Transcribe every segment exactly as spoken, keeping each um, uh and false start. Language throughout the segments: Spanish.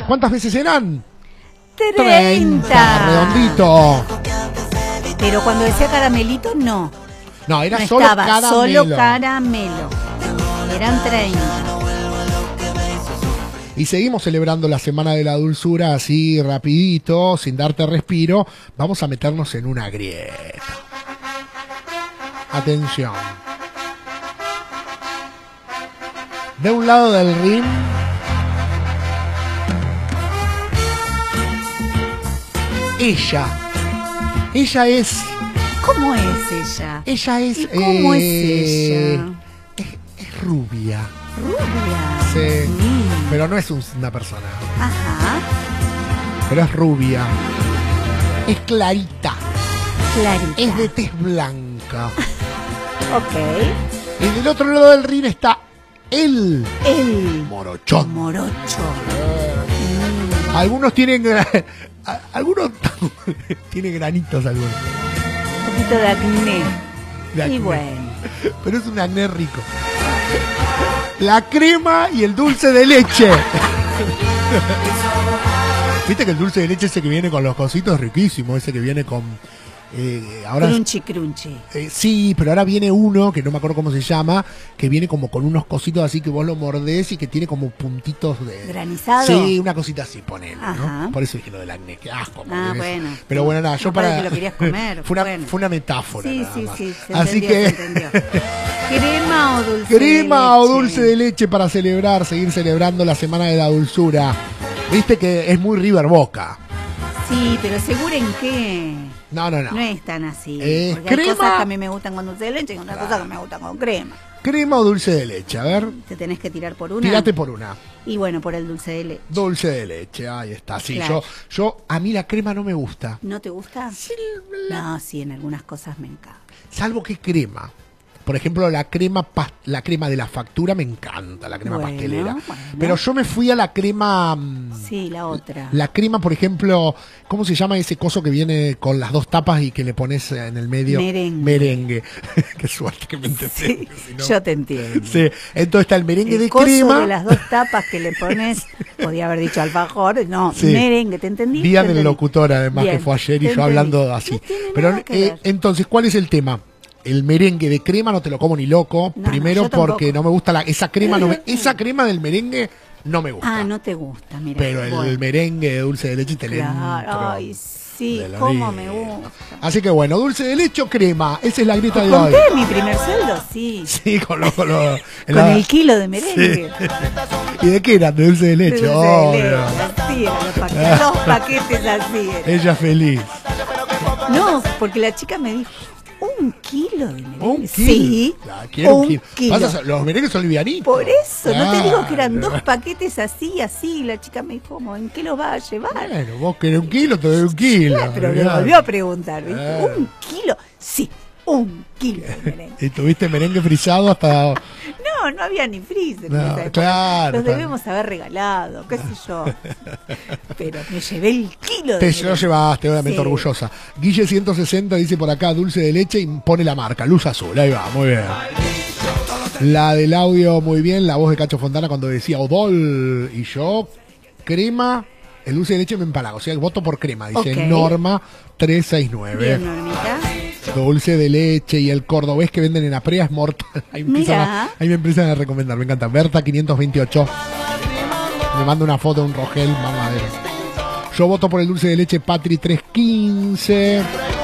¿Cuántas veces eran? treinta. Redondito. Pero cuando decía caramelito, no. No, era no solo estaba, caramelo. Solo caramelo. Eran treinta. Y seguimos celebrando la Semana de la Dulzura así rapidito, sin darte respiro. Vamos a meternos en una grieta. Atención. De un lado del ring, ella. Ella es... ¿Cómo es ella? Ella es... ¿Y cómo eh, es ella? Es, es rubia. Rubia. Sí. Mm. Pero no es un- una persona. Ajá. Pero es rubia. Es clarita. Clarita. Es de tez blanca. Ok. Y del otro lado del ring está él. El Morochón. morocho. Algunos tienen... gra- a- Algunos tienen granitos algunos. Un poquito de acné. De acné. Y bueno. Pero es un acné rico. La crema y el dulce de leche. Viste que el dulce de leche ese que viene con los cositos es riquísimo, ese que viene con... Eh, ahora Crunchy, crunchy. eh, sí, pero ahora viene uno, que no me acuerdo cómo se llama, que viene como con unos cositos así que vos lo mordés y que tiene como puntitos de... ¿Granizado? Sí, una cosita así, ponele, ¿no? Ajá. Por eso dije lo del acné, qué asco. Ah, porque bueno. eso. Pero bueno, nada, yo No, para... para que lo querías comer, fue, una, bueno. fue una metáfora. Sí, nada sí, más. sí. Se Así entendió, que... se entendió. ¿Crema o dulce Crema de o leche? dulce de leche para celebrar, seguir celebrando la Semana de la Dulzura. Viste que es muy River Boca. Sí, pero seguro en qué. No, no, no. No es tan así. Eh, porque hay crema. cosas que a mí me gustan con dulce de leche y otras cosas que me gustan con crema. Crema o dulce de leche, a ver. Te tenés que tirar por una. Tírate por una. Y bueno, por el dulce de leche. Dulce de leche, ahí está. Sí, Claro. yo, yo, a mí la crema no me gusta. ¿No te gusta? Sí, la- No, sí, en algunas cosas me encanta. Salvo que crema. Por ejemplo, la crema pas- la crema de la factura me encanta, la crema Bueno, pastelera. bueno. Pero yo me fui a la crema... mm, Sí, la otra. La crema, por ejemplo, ¿cómo se llama ese coso que viene con las dos tapas y que le pones en el medio? Merengue. Merengue. Qué suerte que me entendés. Sí, si no- yo te entiendo. Sí, entonces está el merengue El de coso crema. de las dos tapas que le pones, podía haber dicho alfajor, no, Sí. merengue, ¿te entendí? Día Te del entendí. locutor, además, Bien, que fue ayer y te yo entendí. hablando así. No tiene Pero nada que eh, ver. entonces, ¿cuál es el tema? El merengue de crema no te lo como ni loco. No, no, Primero yo tampoco. porque no me gusta la, esa crema, no me- esa crema del merengue no me gusta. Ah, no te gusta, mira. Pero el bueno. merengue de dulce de leche te le Claro, entro ay, sí, de la cómo vida. me gusta. Así que bueno, dulce de leche o crema, esa es la grieta de hoy. ¿Conté mi primer sueldo? Sí. Sí, con lo, con lo- Con la- el kilo de merengue. ¿Y de qué era? De dulce de leche. Dulce de obvio. leche, así eran los paquetes, dos paquetes así. eran. Ella feliz. No, porque la chica me dijo, ¿un kilo de merengue? Un kilo. Sí, La quiero un un kilo. kilo. Pasa- los merengues son livianitos. Por eso, no te digo que eran Claro. dos paquetes así, así. La chica me dijo, ¿en qué lo va a llevar? Bueno, vos querés un kilo, te doy un kilo. Ah, pero le Mirá. volvió a preguntar, ¿viste? Claro. ¿Un kilo? Sí, un kilo de merengue. Y tuviste merengue frisado hasta... No, no había ni freezer. en No, esa época. claro, Los claro. debemos haber regalado, qué sé yo. Pero me llevé el kilo de Te merengue. lo llevaste, obviamente Sí. orgullosa. Guille ciento sesenta dice por acá dulce de leche y pone la marca, luz azul. Ahí va, muy bien. La del audio, muy bien. La voz de Cacho Fontana cuando decía Odol y yo, crema. El dulce de leche me empalaga. O sea, voto por crema, dice Ok. Norma trescientos sesenta y nueve. Bien, Normita. Dulce de leche y el cordobés que venden en Aprea es mortal. Ahí, empiezan Mirá. a, ahí me empiezan a recomendar, me encanta. Berta quinientos veintiocho. Me manda una foto de un Rogel mamadero. Yo voto por el dulce de leche Patri trescientos quince.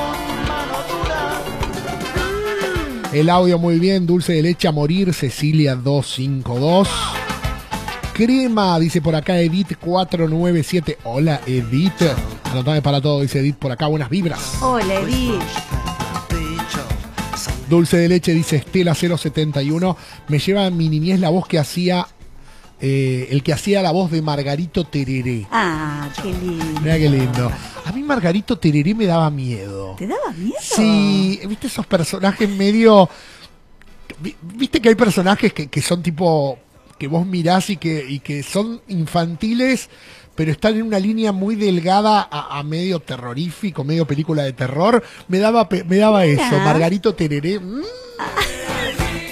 El audio muy bien, dulce de leche a morir, Cecilia doscientos cincuenta y dos. Crema, dice por acá Edith cuatrocientos noventa y siete. Hola Edith. Anotame para todo, dice Edith por acá, buenas vibras. Hola, Edith. Dulce de leche, dice Estela cero setenta y uno. Me lleva a mi niñez la voz que hacía, eh, el que hacía la voz de Margarito Tereré. Ah, qué lindo. Mira qué lindo. A mí Margarito Tereré me daba miedo. ¿Te daba miedo? Sí, viste esos personajes medio... vi- Viste que hay personajes que, que son tipo... que vos mirás y que, y que son infantiles, pero están en una línea muy delgada a, a medio terrorífico, medio película de terror. Me daba, pe- me daba Mira. eso, Margarito Tereré. mm.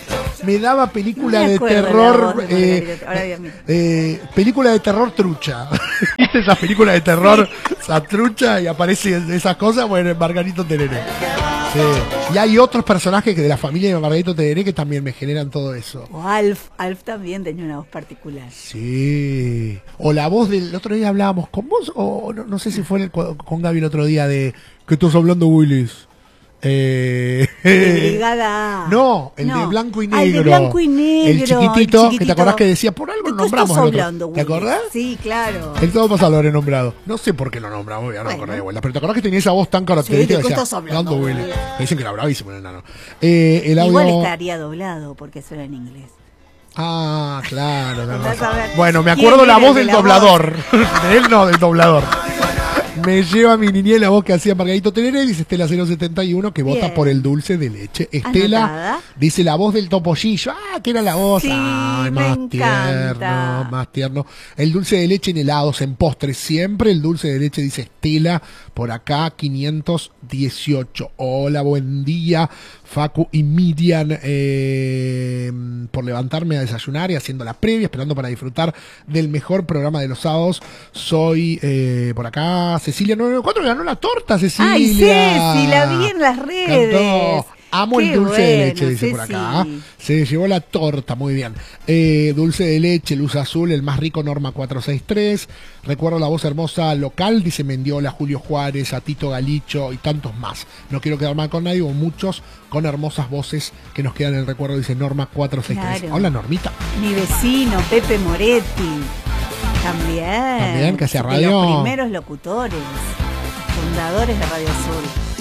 me daba película No me de acuerdo la terror, voz de eh, Margarita. Ahora Dios mío. eh, película de terror trucha. ¿Viste esa película de terror, esa trucha y aparece esas cosas? Bueno, en Margarito Tereré. Sí. Y hay otros personajes que de la familia de Margarito Tereré que también me generan todo eso. O Alf, Alf también tenía una voz particular. Sí. O la voz del otro día hablábamos con vos, o no, no sé si fue el, con Gaby el otro día de ¿qué estás hablando, Willis? Eh, De Brigada A. no, el No. de blanco y negro. Ah, el de blanco y negro. El chiquitito, el que te acordás que decía, por algo ¿De lo qué nombramos. estás el otro. hablando, ¿Te Willy? acordás? Sí, claro. El todo pasado lo habré nombrado. No sé por qué lo nombramos, ya no me Bueno. acordé de vuelta. Pero te acordás que tenía esa voz tan característica. Sí, ¿de qué decía, estás hablando, Willy. Willy? Me dicen que era bravísimo el enano. Eh, el audio... Igual estaría doblado porque eso era en inglés. Ah, claro. tenés Andás razón. a ver. Bueno, me ¿Quién acuerdo la era el voz de del la voz? doblador. De él no, del doblador. Me lleva a mi niñez la voz que hacía Margarito Tereré, dice Estela cero setenta y uno, que vota Bien. por el dulce de leche. Estela Anotada. dice la voz del topollillo. Ah, que era la voz. Sí, Ay, me más encanta. tierno, más tierno. El dulce de leche en helados, en postres, siempre el dulce de leche, dice Estela, por acá, quinientos dieciocho. Hola, buen día, Facu y Miriam, eh, por levantarme a desayunar y haciendo la previa, esperando para disfrutar del mejor programa de los sábados. Soy, eh, por acá, Cecilia nueve nueve cuatro, ganó la torta, Cecilia. Ay, Ceci, la vi en las redes. Cantó. Amo Qué el dulce de bueno, leche, dice por Ceci. acá. Se llevó la torta, muy bien. Eh, dulce de leche, luz azul, el más rico, Norma cuatrocientos sesenta y tres. Recuerdo la voz hermosa local, dice Mendiola, Julio Juárez, a Tito Galicho y tantos más. No quiero quedar mal con nadie, o muchos con hermosas voces que nos quedan en el recuerdo, dice Norma cuatrocientos sesenta y tres. Claro. Hola, Normita. Mi vecino, Pepe Moretti. También. También, que hacía De radio. los primeros locutores, fundadores de Radio Azul.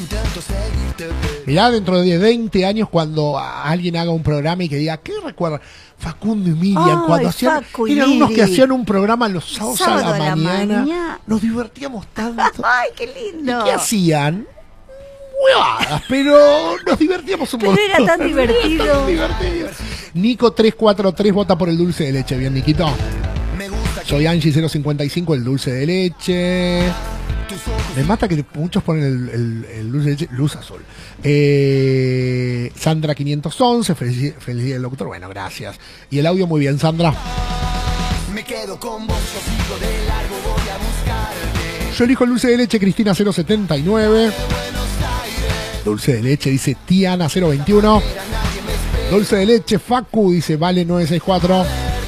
Mirá, dentro de veinte años, cuando a- alguien haga un programa y que diga, ¿qué recuerda? Facundo y Miriam, Ay, cuando hacían, Facu y eran unos que Miri. hacían un programa los sábados Sábado a la, a la mañana, mañana. nos divertíamos tanto. Ay, qué ¿Y lindo. qué hacían? Huevadas, pero nos divertíamos un Pero montón. era tan divertido. Era tan divertido. Nico tres cuatro tres vota por el dulce de leche. Bien, Niquito. Soy Angie cero cincuenta y cinco, el dulce de leche. Me mata que muchos ponen el, el- el dulce de leche, luz azul. Eh, Sandra quinientos once, feliz, feliz día del locutor. Bueno, gracias. Y el audio muy bien, Sandra. Me quedo con vos, yo sigo de largo, voy a buscarte. Yo elijo el dulce de leche, Cristina cero setenta y nueve. Dulce de leche, dice Tiana cero veintiuno. Dulce de leche, Facu, dice Vale nueve sesenta y cuatro.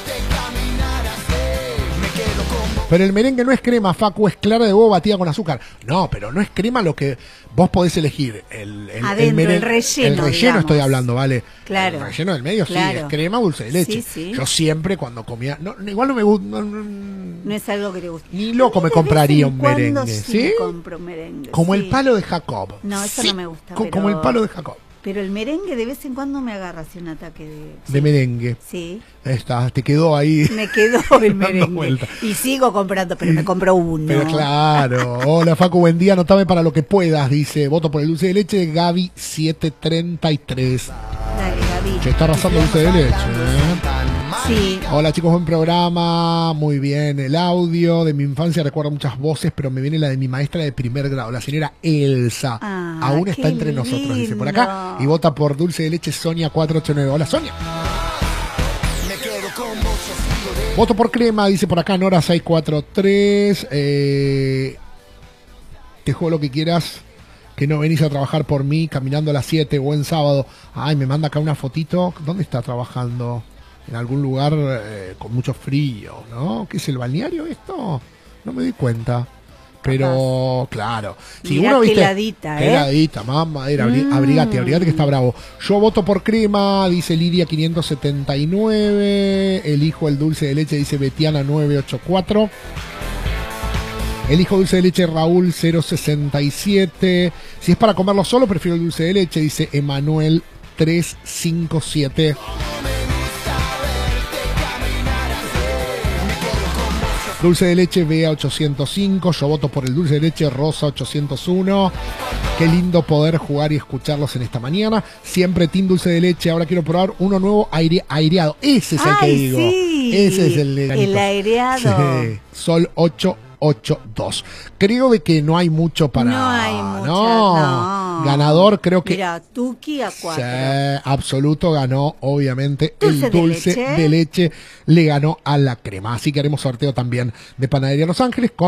Pero el merengue no es crema, Facu, es clara de huevo batida con azúcar. No, pero no es crema lo que vos podés elegir. El, el, Adentro, merengue- el relleno, El relleno digamos. estoy hablando, ¿vale? Claro. El relleno del medio, sí, Claro. es crema, dulce de leche. Sí, sí. Yo siempre cuando comía... No, igual no me gusta... No, no, No es algo que te guste. Ni loco A mí me de compraría vez en un cuando merengue, sí ¿sí? me compro un merengue. como sí. el palo de Jacob. No, eso Sí, no me gusta, co- pero- Como el palo de Jacob. Pero el merengue de vez en cuando me agarra así un ataque de... De merengue. Sí, Está, te quedó ahí. me quedó el merengue. vuelta. Y sigo comprando, pero me compro uno. Pero claro. Hola, Facu, buen día. Anotame para lo que puedas. Dice, voto por el dulce de leche. Gaby setecientos treinta y tres. Dale, Gaby. Se está arrasando el dulce de leche. ¿eh? Sí. Hola, chicos, buen programa. Muy bien. El audio de mi infancia recuerda muchas voces, pero me viene la de mi maestra de primer grado, la señora Elsa. Ah, Aún qué está entre nosotros, dice por acá. lindo. Y vota por dulce de leche Sonia cuatrocientos ochenta y nueve. Hola, Sonia. Me quedo con vos, yo sigo de Voto por crema, dice por acá Nora seiscientos cuarenta y tres. Eh, te juego lo que quieras, que no venís a trabajar por mí caminando a las siete, buen sábado. Ay, me manda acá una fotito. ¿Dónde está trabajando? En algún lugar eh, con mucho frío, ¿no? ¿Qué es el balneario esto? No me di cuenta. Pero, claro. Si Mirá uno qué viste. heladita, qué ¿eh? heladita, mamá, era, abri- Mm. abrigate, abrigate que está bravo. Yo voto por crema, dice Lidia quinientos setenta y nueve. Elijo el dulce de leche, dice Betiana novecientos ochenta y cuatro. Elijo dulce de leche Raúl cero sesenta y siete. Si es para comerlo solo, prefiero el dulce de leche, dice Emanuel trescientos cincuenta y siete. Dulce de leche B A ochocientos cinco. Yo voto por el dulce de leche Rosa ochocientos uno. Qué lindo poder jugar y escucharlos en esta mañana. Siempre Team Dulce de Leche. Ahora quiero probar uno nuevo aire, aireado. Ese es el que Ay, digo. sí. Ese es el de El Ganitos. aireado. Sí. Sol ocho ocho dos. Creo de que no hay mucho para... No hay mucho, No. no. No. Ganador, creo que Mira, Tuki a cuatro. sí, absoluto, ganó obviamente Dulce el de dulce leche. de leche, le ganó a la crema. Así que haremos sorteo también de Panadería Los Ángeles con